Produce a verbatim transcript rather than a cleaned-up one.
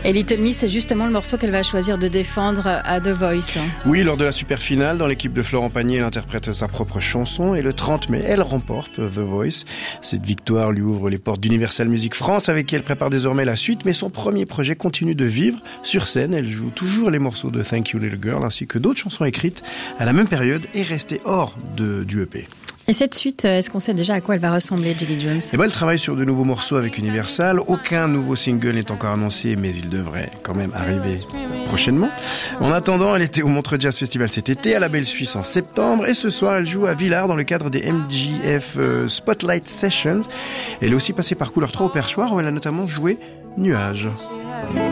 Et Little Miss, c'est justement le morceau qu'elle va choisir de défendre à The Voice. Oui, lors de la super finale, dans l'équipe de Florent Pagny, elle interprète sa propre chanson et le trente mai, elle remporte The Voice. Cette victoire lui ouvre les portes d'Universal Music France avec qui elle prépare désormais la suite, mais son premier projet continue de vivre. Sur scène, elle joue toujours les morceaux de Thank You Little Girl ainsi que d'autres chansons écrites à la même période et restées hors de, du E P. Et cette suite, est-ce qu'on sait déjà à quoi elle va ressembler, Jelly Jones ? Eh ben, elle travaille sur de nouveaux morceaux avec Universal. Aucun nouveau single n'est encore annoncé, mais il devrait quand même arriver prochainement. En attendant, elle était au Montreux Jazz Festival cet été, à la Belle Suisse en septembre, et ce soir, elle joue à Villars dans le cadre des M J F Spotlight Sessions. Elle est aussi passée par Couleur trois au Perchoir, où elle a notamment joué Nuages.